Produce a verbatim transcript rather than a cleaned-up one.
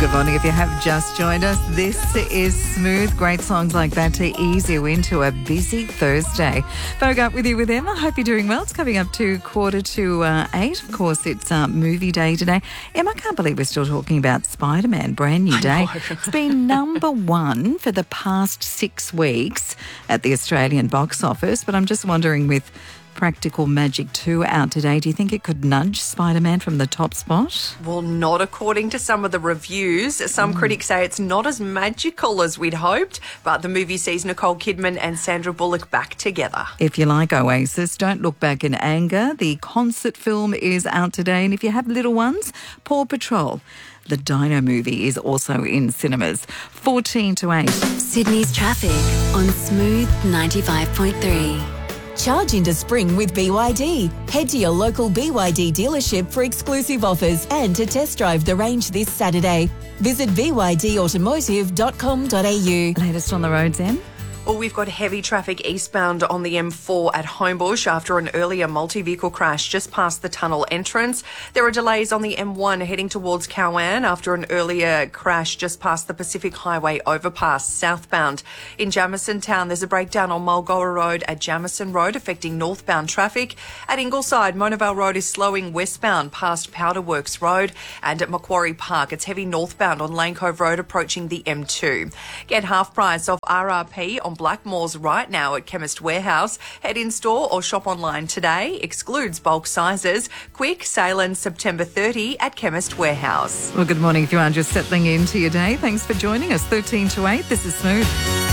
Good morning. If you have just joined us, this is Smooth. Great songs like that to ease you into a busy Thursday. Folk Up with you with Emma. Hope you're doing well. It's coming up to quarter to uh, eight. Of course, it's uh, movie day today. Emma, I can't believe we're still talking about Spider-Man. Brand new day. It's been number one for the past six weeks at the Australian box office. But I'm just wondering, with Practical Magic two out today, do you think it could nudge Spider-Man from the top spot? Well, not according to some of the reviews. Some mm. critics say it's not as magical as we'd hoped, but the movie sees Nicole Kidman and Sandra Bullock back together. If you like Oasis, don't look back in anger. The concert film is out today, and if you have little ones, Paw Patrol. The Dino movie is also in cinemas. fourteen to eight. Sydney's traffic on Smooth ninety-five point three. Charge into spring with B Y D. Head to your local B Y D dealership for exclusive offers and to test drive the range this Saturday. Visit b y d automotive dot com dot a u. Latest on the roads, Em? Well, we've got heavy traffic eastbound on the M four at Homebush after an earlier multi-vehicle crash just past the tunnel entrance. There are delays on the M one heading towards Cowan after an earlier crash just past the Pacific Highway overpass southbound. In Jamison Town, there's a breakdown on Mulgoa Road at Jamison Road affecting northbound traffic. At Ingleside, Monavale Road is slowing westbound past Powderworks Road. And at Macquarie Park, it's heavy northbound on Lane Cove Road approaching the M two. Get half price off R R P on Blackmores right now at Chemist Warehouse. Head in store or shop online today. Excludes bulk sizes. Quick sale ends September thirtieth at Chemist Warehouse. Well, good morning if you are just settling into your day. Thanks for joining us. thirteen to eight. This is Smooth.